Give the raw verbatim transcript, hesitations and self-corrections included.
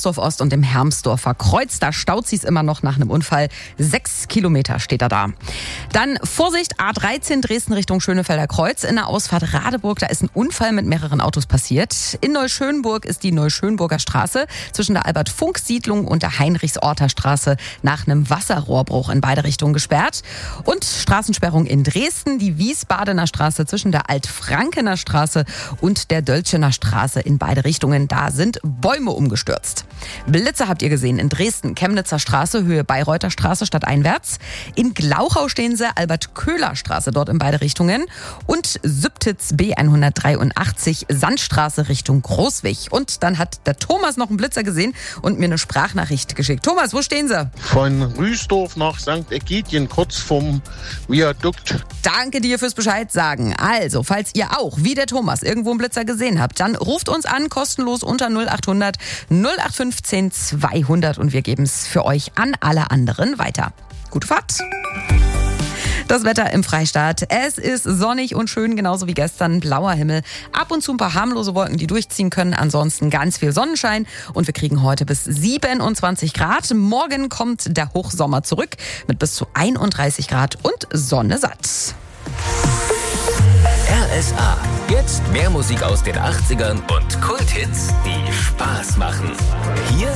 Borsdorf Ost und dem Hermsdorfer Kreuz. Da staut sie's immer noch nach einem Unfall. Sechs Kilometer steht er da. Dann Vorsicht, A dreizehn Dresden Richtung Schönefelder Kreuz. In der Ausfahrt Radeburg, da ist ein Unfall mit mehreren Autos passiert. In Neuschönburg ist die Neuschönburger Straße zwischen der Albert-Funk-Siedlung und der Heinrichsorter Straße nach einem Wasserrohrbruch in beide Richtungen gesperrt. Und Straßensperrung in Dresden, die Wiesbadener Straße zwischen der Altfrankener Straße und der Döltschener Straße in beide Richtungen. Da sind Bäume umgestürzt. Blitze habt ihr gesehen in Dresden, Chemnitzer Straße, Höhe Bayreuther Straße stadteinwärts. In Glauchau stehen sie, Albert-Köhler-Straße, dort in beide Richtungen. Und Sübtitz B hundertdreiundachtzig, Sandstraße Richtung Großwig. Und dann hat der Thomas noch einen Blitzer gesehen und mir eine Sprachnachricht geschickt. Thomas, wo stehen sie? Von Rüsdorf nach Sankt Ägidien, kurz vom Viadukt. Danke dir fürs Bescheid sagen. Also, falls ihr auch, wie der Thomas, irgendwo einen Blitzer gesehen habt, dann ruft uns an, kostenlos unter null acht hundert null acht fünfzehn zweihundert und wir geben es für euch an alle anderen weiter. Gute Fahrt! Das Wetter im Freistaat. Es ist sonnig und schön, genauso wie gestern. Blauer Himmel. Ab und zu ein paar harmlose Wolken, die durchziehen können. Ansonsten ganz viel Sonnenschein. Und wir kriegen heute bis siebenundzwanzig Grad. Morgen kommt der Hochsommer zurück mit bis zu einunddreißig Grad und Sonne satt. R S A. Jetzt mehr Musik aus den achtzigern und Kulthits, die Spaß machen. Hier